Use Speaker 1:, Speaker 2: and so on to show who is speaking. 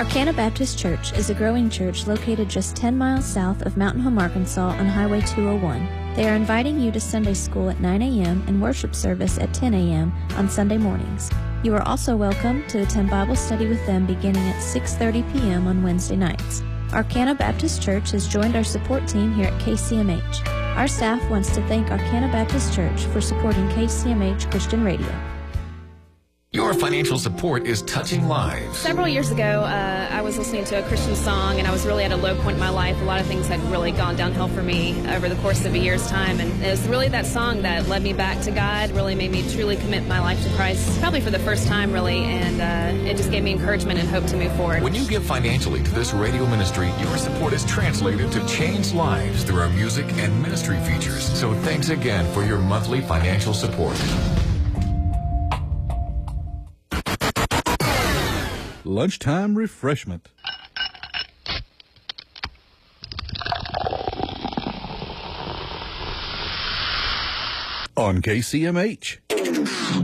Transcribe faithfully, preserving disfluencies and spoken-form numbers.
Speaker 1: Arcana Baptist Church is a growing church located just ten miles south of Mountain Home, Arkansas on Highway two oh one. They are inviting you to Sunday school at nine a.m. and worship service at ten a.m. on Sunday mornings. You are also welcome to attend Bible study with them beginning at six thirty p.m. on Wednesday nights. Arcana Baptist Church has joined our support team here at K C M H. Our staff wants to thank Arcana Baptist Church for supporting K C M H Christian Radio.
Speaker 2: Your financial support is touching lives.
Speaker 3: Several years ago, uh, I was listening to a Christian song, and I was really at a low point in my life. A lot of things had really gone downhill for me over the course of a year's time, and it was really that song that led me back to God, really made me truly commit my life to Christ, probably for the first time, really, and uh, it just gave me encouragement and hope to move forward.
Speaker 2: When you give financially to this radio ministry, your support is translated to change lives through our music and ministry features. So thanks again for your monthly financial support.
Speaker 4: Lunchtime refreshment. On K C M H.